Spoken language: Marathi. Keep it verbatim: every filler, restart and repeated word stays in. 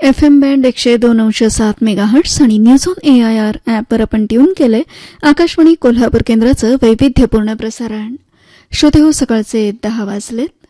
एफ एम बँड एकशे दोन अंश सात मेगाहर्ट्स आणि news on A I R ॲपवर आपण ट्यून केले आकाशवाणी कोल्हापूर केंद्राचं वैविध्यपूर्ण प्रसारण. श्रोते हो, सकाळचे दहा वाजलेत.